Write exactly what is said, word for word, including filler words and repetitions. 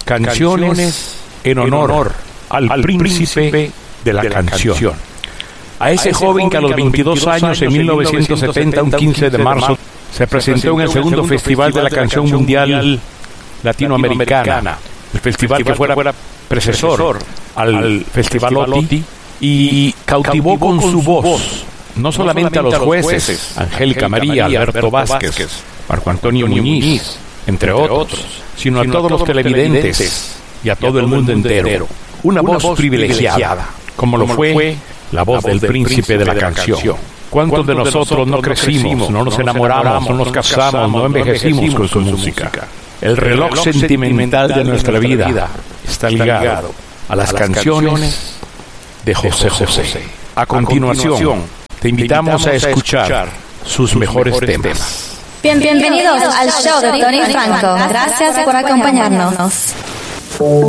Canciones en honor al, al príncipe de la, de la canción. canción. A ese, a ese joven que a los veintidós años, en mil novecientos setenta, un quince de marzo, se presentó en el segundo Festival de la Canción Mundial Latinoamericana, el festival que fuera predecesor al Festival OTI, y cautivó con su voz no solamente a los jueces, Angélica María, Alberto Vázquez, Marco Antonio Muñiz, entre otros, sino a todos los televidentes y a todo el mundo entero. Una voz privilegiada, como lo fue la voz del príncipe de la canción. ¿Cuántos de nosotros no crecimos, no nos enamoramos, no nos casamos, no envejecimos con su música? El reloj sentimental de nuestra vida está ligado a las canciones de José José. A continuación, te invitamos a escuchar sus mejores temas. Bien, bienvenidos al show de Tony Franco. Gracias por acompañarnos.